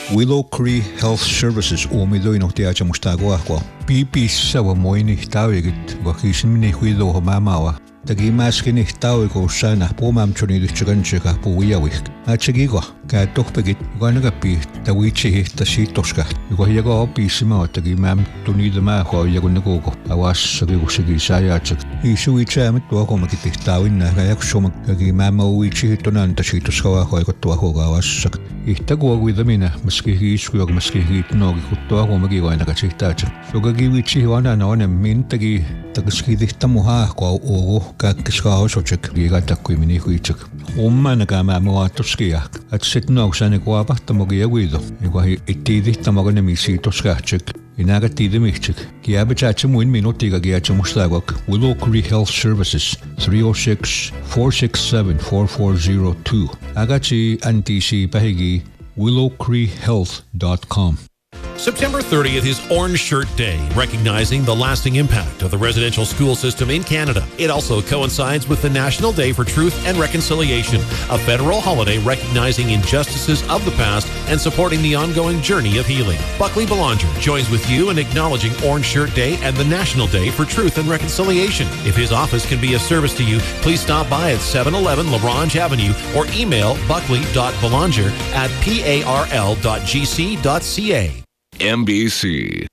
Willow Creek Health Services umidoino tiacha mustagoahko. Pipissa wa moini tawigit wa kisimni huido homamawa. Tagi maskini tawigo sana pomamchoni dichiganchika puwiyawik. Achigigo ka tokpegit ganaga pi tawichi tasitoska. Yugo yago pisima tagi mam tunidama ho yagunagogo. Awas sagigo sigi sayachik. Isuicha mitwako makititawin na kayakshoma tagi mama uichi tonan tasitoska ho yagotuaho gawasak. Ihtago guidamina maski hisku maski hitnogi kutuaho magigo nakachitacha. Sogagiwichi wana na mintagi tagiskidihtamuha ko ogo kakkiskaosochek gigatakkuimini huichek. Nakamamaatoskiak. At sitnoksani kuapahtamogiaguido. Iguahi ittiidihtamagonimisitoskachek. Inagattiidimichek. Kiabechachamuin minutiga giachamustagok. Willow Creek Health Services 306-467-4402. Agachi antisi pahigi willowcreekhealth.com. September 30th is Orange Shirt Day, recognizing the lasting impact of the residential school system in Canada. It also coincides with the National Day for Truth and Reconciliation, a federal holiday recognizing injustices of the past and supporting the ongoing journey of healing. Buckley Belanger joins with you in acknowledging Orange Shirt Day and the National Day for Truth and Reconciliation. If his office can be of service to you, please stop by at 711 LaGrange Avenue or email buckley.belanger@parl.gc.ca. NBC